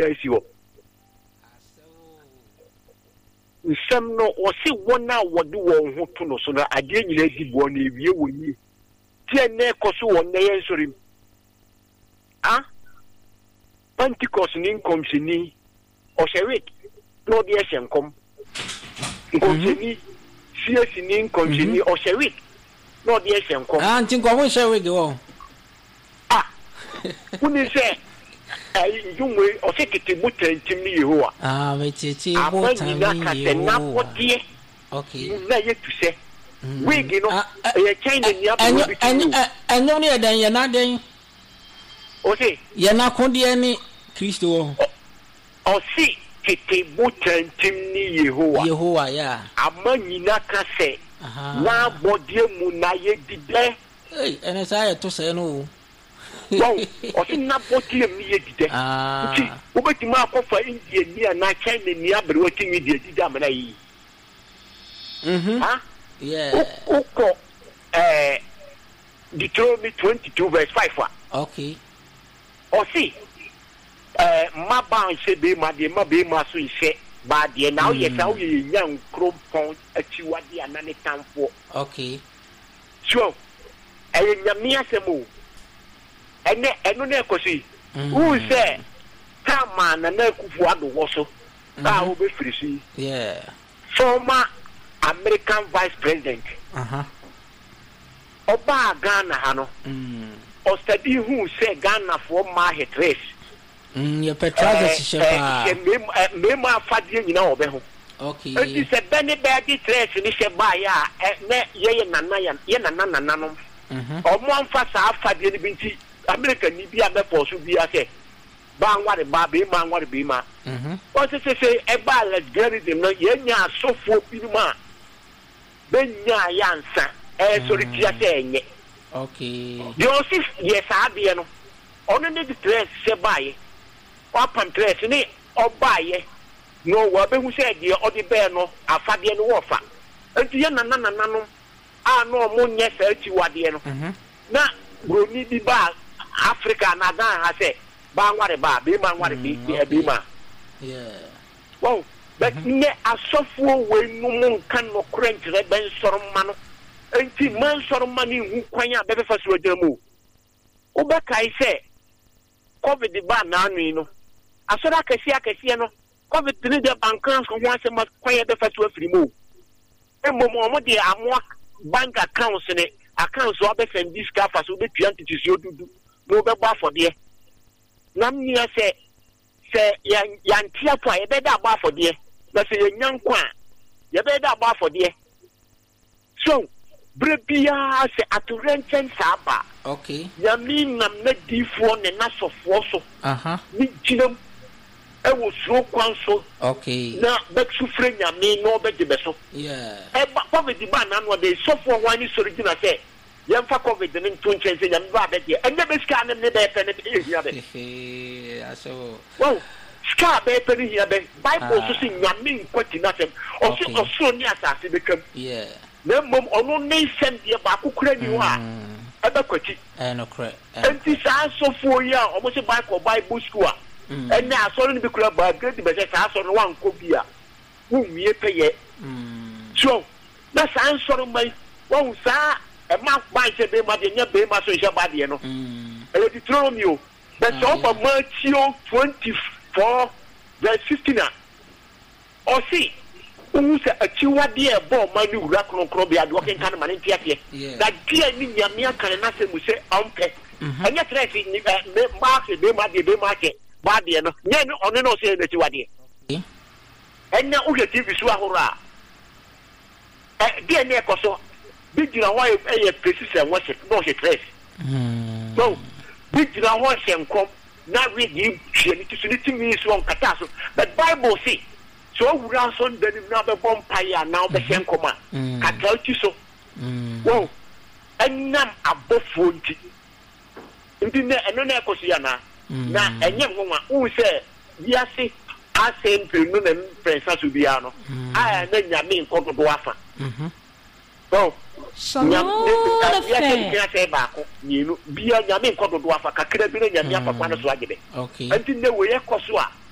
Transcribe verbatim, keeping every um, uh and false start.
isi ho nsem no o se wona wode won ho to no so na ade nyina di bo na ewie woni tie na ekoso won na yen sorim ah Pentecost ni nkomsini o shewik no de ehyenkom nkomsini siesi ni nkomsini o shewik no de ehyenkom ah ntin kwa wo shewik wo ah kuni se ai yumwe o se kete mutantim ni Yehowa ah metete mutantim na podie okay na yetu se wigi no e China ni abu bi anyo anyo ni edan ye na den o se ye na kondie ni Kristo o si kete mutantim ni Yehowa Yehowa ya amanyina ka se na bodie mu na ye dide eh ene sa ye to se no wow o si na bodie mu ye dide ah ti o beti ma akofa India ni na China ni abere o ti ni dide amana yi mhm ha yeah uko eh Deuteronomy twenty-two verse five okay o si eh maban se be ma de ma be ma so ise ba de na o ye sa o ye nyan krompon achiwade anane tamfo okay so eh nyame asemo ene eno na ekosi who say kama na na kufu ado wo so ka o be frisi yeah former American vice president uh-huh oba Ghana ha no mm o study who say Ghana for ma hetres mm ye petraza shepa eh me ma afade nyina obe ho okay enti se bene be di tres ni se ba ya na ye ye nana ya ye nana nana no mhm o mo amfa sa afade ni binti America ni bi abe force bi ase ba nware ba be ma nware be ma mhm o se se se e ba lesbianism no ye nya asofo bi ma benya yansa eh sorry tia se enye okay the osis yes abie no ono ne di tres se baye wa pam tres ni obaye no wa be hu se die odi be no afade no wo fa enti ye nana nana no a no mo nye sa ti wade no mhm na broni bi ba Africa na ga ha se ba nware ba be ma nware bi be ma yeah wow but ne asofo we no mo kan no crunch re ben sorma no enti man sorma ni hu kwanya be be fa so ajamu o be kai se covid ba na anu no asora akasi akasi no covid three de bankan so ho ase ma kwanya be fa so afiri mu emo mo mo de amo bank accounts ne accounts so be send this car fa so be twenty tisi odudu no be ba for there nam ni se se ya yantia po e be da ba for there na se yanko a ye be da ba for there so brebia se aturenten saba okay yami nam na difo ne na sofo so aha ni jinam e wo so kwan so okay na be sufre nyame no be de be so yeah e ba covid ba na no de sofo wani so rigina se yam fa covid ne to nchen se nyame ba be de enya be ska ne be pe ne be hia be eh aso wow ska be pe ne hia be bible so se nyame nkwati na sem o se o so ni asase be kam yeah na mom ono ne sem de ba kokura ni wa e be kwati eh no correct enti sa sofo ya o mo se bible bible school a ene asoro ni be kura ba grade be se sa asoro wan ko bia wo wie peye mm so na sa asoro mai wo sa e ma ba se be ma de nya be ma so je ba de no mm e di Deuteronomy o but so for Matthew twenty-four verse fifteen o si who say achiwade e bo ma ni wura kronkron bia de woken kan ma ne ntiate da dia ni nyame aka na se mu se onpe anya tresi ni me ma se be ma de be ma ke ba de no nye ni ono no se na achiwade enya wo je T V so ahora eh dia ne ekoso bi gira ho e ye precise wo se no se tres mm so bi gira ho se nkom na read you ni ti so ni ti mi so on kata so but Bible say so wura so ndani na be bompire na be se nkoma kata ti so mm wow enam abofo nti ndi ne eno na ekoso ya na na enye nwa wo se biase asempe no na prensa so bia no aya na nyame nkodo do afa mhm so so no fe ya se ba ko ni no bia nyame nkodo do afa kakra bi na nyame afa kwa no so agebe okay anti ne we ekoso a